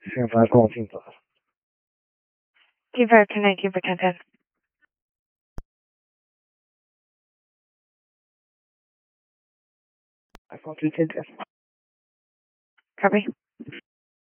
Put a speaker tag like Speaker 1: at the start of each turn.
Speaker 1: Sim, vai com 20 horas.
Speaker 2: Keeper, can I keep it 10?
Speaker 1: I completed it.
Speaker 2: Copy.